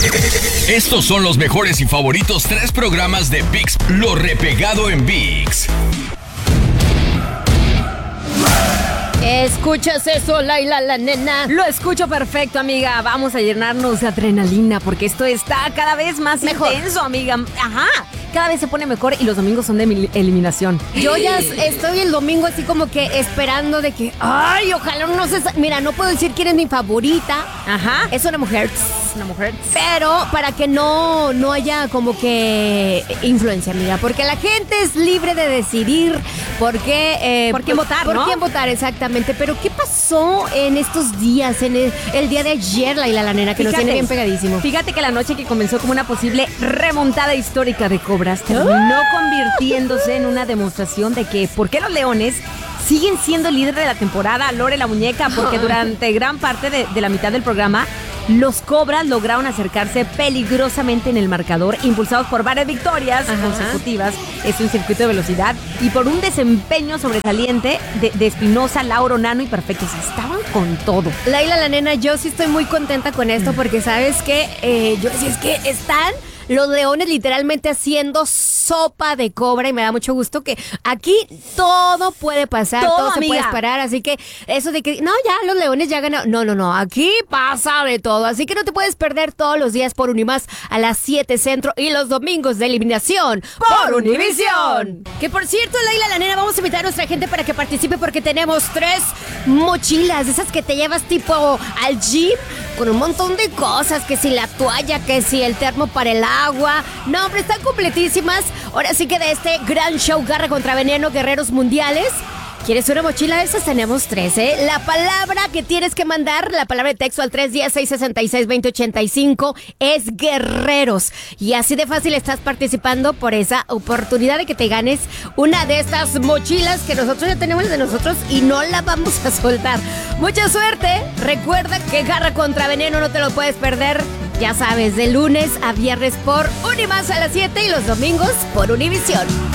Estos son los mejores y favoritos 3 programas de ViX, Lo Repegado en ViX. ¿Escuchas eso, Laila, la nena? Lo escucho perfecto, amiga. Vamos a llenarnos de adrenalina porque esto está cada vez más intenso, amiga. Ajá, cada vez se pone mejor y los domingos son de eliminación. Yo ya estoy el domingo así como que esperando de que, ay, ojalá no se... Mira, no puedo decir quién es mi favorita. Ajá. Es una mujer. Una mujer. Pero para que no haya como que influencia, amiga. Porque la gente es libre de decidir por qué votar, ¿no? Por quién votar, exactamente. Pero ¿qué pasó en estos días? En el día de ayer, Laila, la nena, que nos tiene bien pegadísimo. Fíjate que la noche que comenzó como una posible remontada histórica de Cobras terminó convirtiéndose en una demostración de que ¿por qué los Leones siguen siendo líder de la temporada? Lore la muñeca, porque durante gran parte de la mitad del programa los Cobras lograron acercarse peligrosamente en el marcador, impulsados por varias victorias consecutivas. Es un circuito de velocidad y por un desempeño sobresaliente de Espinosa, Lauro, Nano y Perfecto. O sea, estaban con todo. Laila, la nena, yo sí estoy muy contenta con esto porque sabes que yo sí es que están los Leones literalmente haciendo sopa de cobra y me da mucho gusto que aquí todo puede pasar, todo se puede esperar, así que eso de que, no, ya los Leones ya ganaron, no, aquí pasa de todo, así que no te puedes perder todos los días por Unimás a las 7 centro y los domingos de eliminación por Univisión. Que por cierto, Laila, la nena, vamos a invitar a nuestra gente para que participe porque tenemos 3 mochilas, esas que te llevas tipo al gym con un montón de cosas, que si la toalla, que si el termo para el agua. No, hombre, están completísimas. Ahora sí que de este gran show Garra contra Veneno, Guerreros Mundiales. ¿Quieres una mochila de esas? Tenemos 3, ¿eh? La palabra que tienes que mandar, la palabra de texto al 310-666-2085 es guerreros. Y así de fácil estás participando por esa oportunidad de que te ganes una de estas mochilas que nosotros ya tenemos de nosotros y no la vamos a soltar. Mucha suerte. Recuerda que Garra contra Veneno no te lo puedes perder. Ya sabes, de lunes a viernes por Unimás a las 7 y los domingos por Univisión.